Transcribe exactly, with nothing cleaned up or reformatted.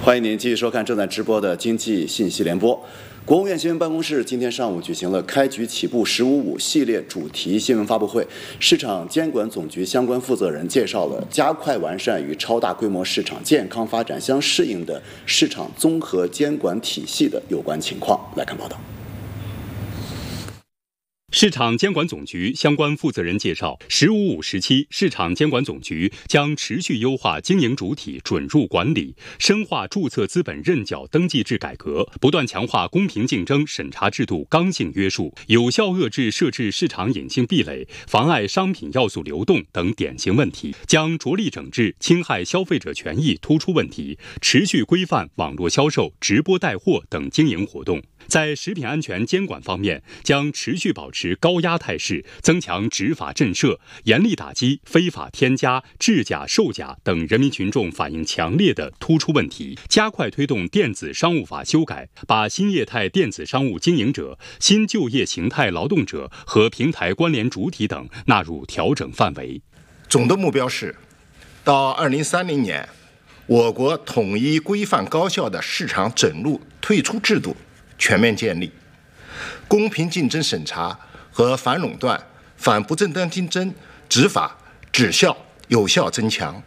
欢迎您继续收看正在直播的经济信息联播。国务院新闻办公室今天上午举行了开局起步“十五五”系列主题新闻发布会，市场监管总局相关负责人介绍了加快完善与超大规模市场健康发展相适应的市场综合监管体系的有关情况。来看报道。 市场监管总局相关负责人介绍，“十五五”时期，市场监管总局将持续优化经营主体准入管理，深化注册资本认缴登记制改革，不断强化公平竞争审查制度刚性约束，有效遏制设置市场隐性壁垒、妨碍商品要素流动等典型问题，将着力整治侵害消费者权益突出问题，持续规范网络销售、直播带货等经营活动。在食品安全监管方面，将持续保持高压态势，增强执法震慑，严厉打击非法添加、制假、售假等人民群众反映强烈的突出问题，加快推动电子商务法修改，把新业态电子商务经营者、新就业形态劳动者和平台关联主体等纳入调整范围。 总的目标是，到二零三零年，我国统一规范高效的市场准入退出制度全面建立，公平竞争审查和反垄断、反不正当竞争执法、质效有效增强，